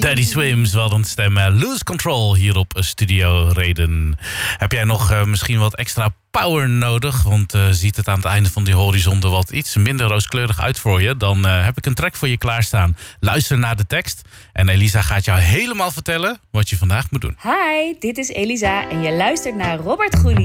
Daddy Swims, wat een stem. Lose Control hier op Studio Reden. Heb jij nog misschien wat extra power nodig? Want ziet het aan het einde van die horizon er wat iets minder rooskleurig uit voor je? Dan heb ik een track voor je klaarstaan. Luister naar de tekst. En Elisa gaat jou helemaal vertellen wat je vandaag moet doen. Hi, dit is Elisa en je luistert naar Robert Goelie.